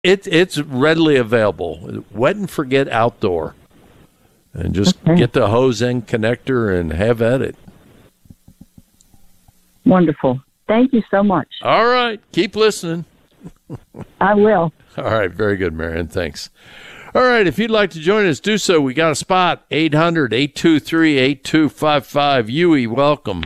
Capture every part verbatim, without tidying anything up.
It, it's readily available. Wet and Forget Outdoor. And just okay. get the hose end connector and have at it. Wonderful. Thank you so much. All right. Keep listening. I will. All right. Very good, Marion. Thanks. All right. If you'd like to join us, do so. We got a spot. eight hundred, eight two three, eight two five five. Huey, welcome.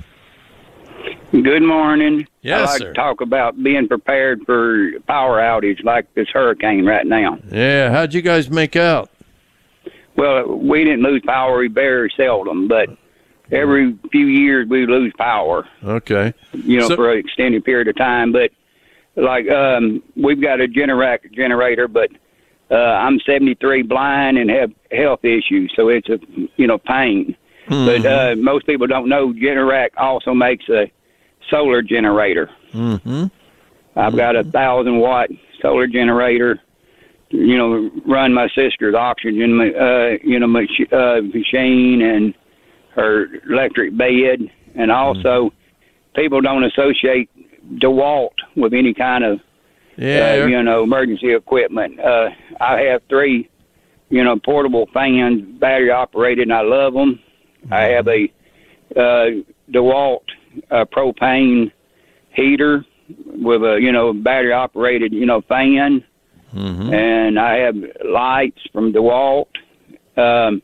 Good morning. Yes, I like sir. to talk about being prepared for power outage like this hurricane right now. Yeah. How'd you guys make out? Well, we didn't lose power very seldom, but every few years we lose power. Okay. You know, So- for an extended period of time. But like um, we've got a Generac generator, but uh, I'm seventy-three, blind, and have health issues, so it's a you know pain. Mm-hmm. But uh, most people don't know Generac also makes a solar generator. Mm-hmm. I've got a thousand watt solar generator. You know, run my sister's oxygen, uh, you know, mach- uh, machine and her electric bed, and also mm-hmm. people don't associate DeWalt with any kind of, yeah. uh, you know, emergency equipment. Uh, I have three, you know, portable fans, battery operated, and I love them. Mm-hmm. I have a uh, DeWalt uh, propane heater with a, you know, battery operated, you know, fan. Mm-hmm. And I have lights from DeWalt, um,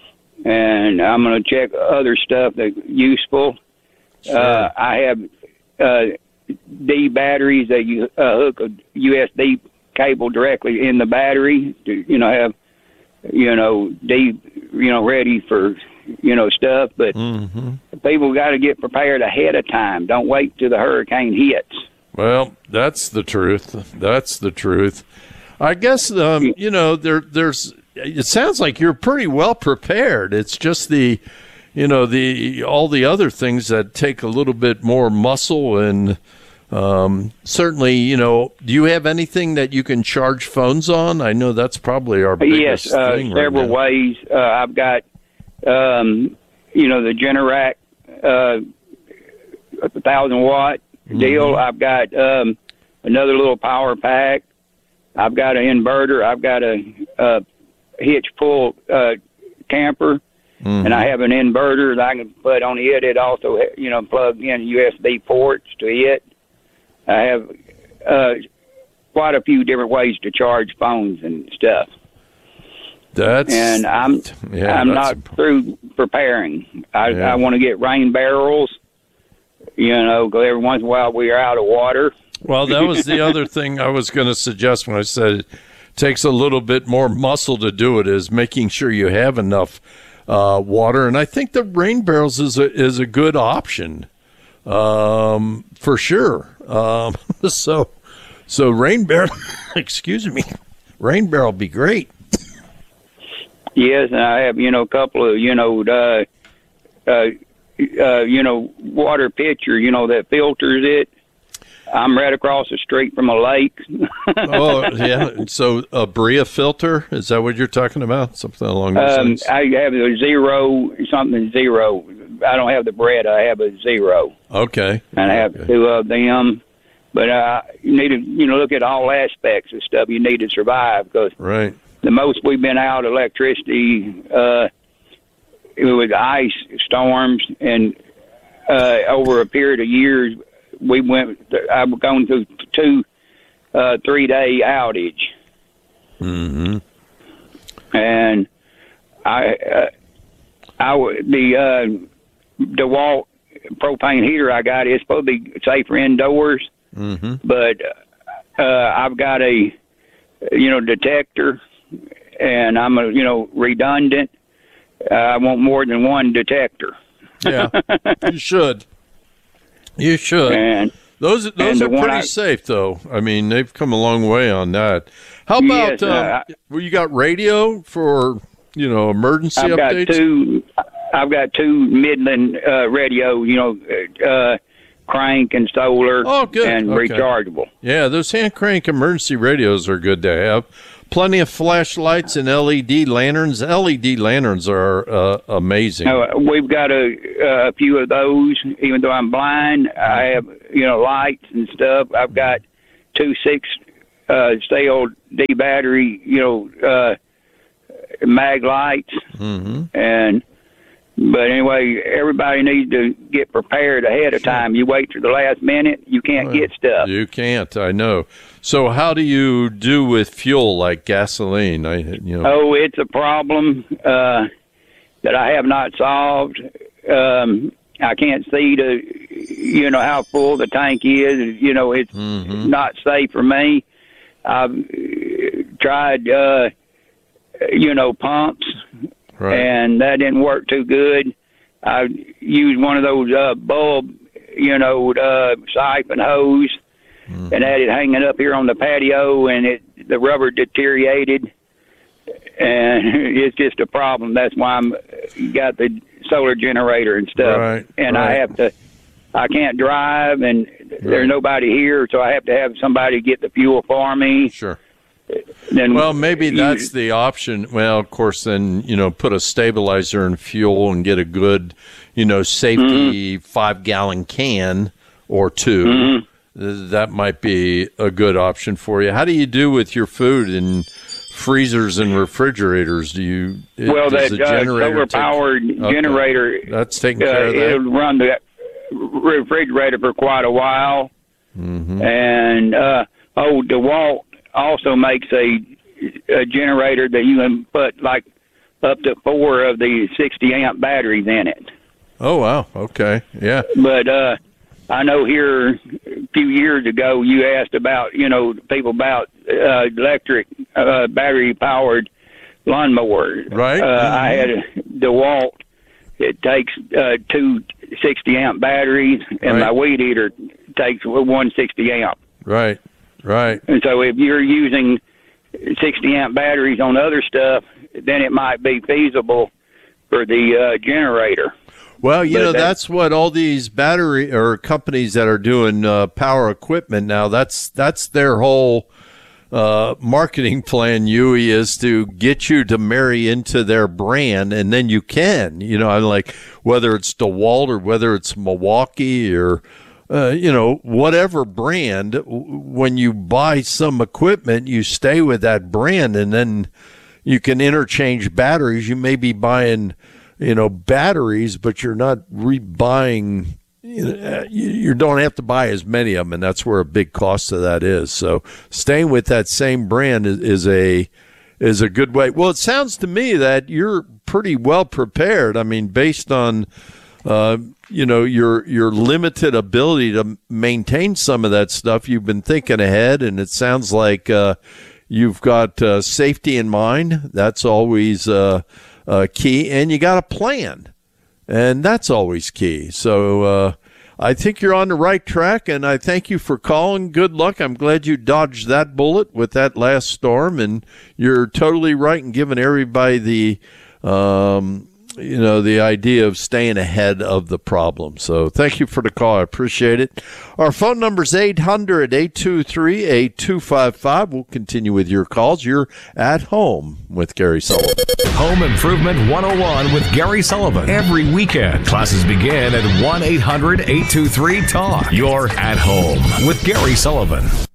and I'm going to check other stuff that's useful. Sure. Uh, I have uh, D batteries that you uh, hook a U S B cable directly in the battery to, you know, have, you know, D, you know, ready for, you know, stuff. But mm-hmm. people got to get prepared ahead of time. Don't wait till the hurricane hits. Well, that's the truth. That's the truth. I guess, um, you know, there, there's, it sounds like you're pretty well prepared. It's just the, you know, the, all the other things that take a little bit more muscle and, um, certainly, you know, do you have anything that you can charge phones on? I know that's probably our biggest yes, uh, thing several right now. ways. Uh, I've got, um, you know, the Generac, uh, a thousand watt mm-hmm. deal. I've got, um, another little power pack. I've got an inverter. I've got a, a hitch pull uh, camper, mm-hmm. and I have an inverter that I can put on it. It also, you know, plug in U S B ports to it. I have uh, quite a few different ways to charge phones and stuff. That's and I'm yeah, I'm that's not through preparing. I, yeah. I want to get rain barrels. You know, because every once in a while we are out of water. Well, that was the other thing I was going to suggest when I said it takes a little bit more muscle to do it, is making sure you have enough uh, water. And I think the rain barrels is a, is a good option um, for sure. Um, so, so rain barrel, excuse me, rain barrel be great. Yes, and I have, you know, a couple of, you know, uh, uh, uh, you know, water pitcher, you know, that filters it. I'm right across the street from a lake. Oh, yeah. So a Bria filter, is that what you're talking about? Something along those um, lines? I have a zero, something zero. I don't have the bread. I have a zero. Okay. And I have okay. two of them. But uh, you need to, you know, look at all aspects of stuff you need to survive. Because right. the most we've been out electricity, uh, it was ice storms, and uh, over a period of years, we went. I've gone through two, uh, three day outage, mm-hmm. and I, uh, I the uh, DeWalt propane heater I got is supposed to be safer indoors, mm-hmm. but uh, I've got a, you know, detector, and I'm a, you know, redundant. Uh, I want more than one detector. Yeah, you should. You should. And those those are pretty I, safe, though. I mean, they've come a long way on that. How about yes, uh, um, well, you got radio for, you know, emergency I've updates? Got two, I've got two Midland uh, radio, you know, uh, crank and solar oh, good. and okay. rechargeable. Yeah, those hand crank emergency radios are good to have. Plenty of flashlights and L E D lanterns. L E D lanterns are uh, amazing. Uh, we've got a, a few of those. Even though I'm blind, I have, you know, lights and stuff. I've got two six uh, stay old D battery, you know, uh, mag lights, Mm-hmm. and but anyway, everybody needs to get prepared ahead of time. You wait to the last minute, you can't get stuff. You can't. I know. So how do you do with fuel like gasoline? I you know. Oh, it's a problem uh, that I have not solved. Um, I can't see the, you know, how full the tank is. You know, it's Mm-hmm. not safe for me. I've tried, uh, you know, pumps, Right. and that didn't work too good. I used one of those uh, bulb, you know, uh, siphon hose, Mm-hmm. and had it hanging up here on the patio, and it the rubber deteriorated, and it's just a problem. That's why I'm got the solar generator and stuff, Right, and right. I have to. I can't drive, and there's nobody here, so I have to have somebody get the fuel for me. Sure. Then Well, maybe you- that's the option. Well, of course, then, you know, put a stabilizer in fuel and get a good, you know, safety Mm-hmm. five-gallon can or two. Mm-hmm. Th- That might be a good option for you. How do you do with your food in freezers and refrigerators? Do you it- Well, does that the uh, generator solar take- powered Okay. generator, That's taking uh, care of that? it'll run the refrigerator for quite a while. Mm-hmm. And uh, oh, DeWalt also makes a, a generator that you can put like up to four of the sixty amp batteries in it. Oh, wow. Okay. Yeah. But uh, I know here a few years ago you asked about, you know, people about uh, electric uh, battery powered lawnmowers. Right. Uh, I had a DeWalt. It takes uh, two sixty amp batteries, and Right. my weed eater takes one sixty amp. Right. Right. And so if you're using sixty amp batteries on other stuff, then it might be feasible for the uh, generator. Well, you But know, that- that's what all these battery or companies that are doing uh, power equipment now, that's that's their whole uh, marketing plan, Huey, is to get you to marry into their brand, and then you can, you know, I'm like, whether it's DeWalt or whether it's Milwaukee or, uh, you know, whatever brand, w- when you buy some equipment, you stay with that brand, and then you can interchange batteries. You may be buying, you know, batteries, but you're not rebuying. You, know, you you don't have to buy as many of them, and that's where a big cost of that is. So staying with that same brand is, is a is a good way. Well, it sounds to me that you're pretty well prepared. I mean, based on uh, you know your your limited ability to maintain some of that stuff, you've been thinking ahead, and it sounds like uh, you've got uh, safety in mind. That's always uh, uh, key, and you got a plan. And that's always key. So uh, I think you're on the right track, and I thank you for calling. Good luck. I'm glad you dodged that bullet with that last storm, and you're totally right in giving everybody the, um, you know, the idea of staying ahead of the problem. So thank you for the call. I appreciate it. Our phone number is eight hundred, eight two three, eight two five five. We'll continue with your calls. You're at home with Gary Sullivan. Home Improvement one oh one with Gary Sullivan. Every weekend, classes begin at one eight hundred, eight two three, talk. You're at home with Gary Sullivan.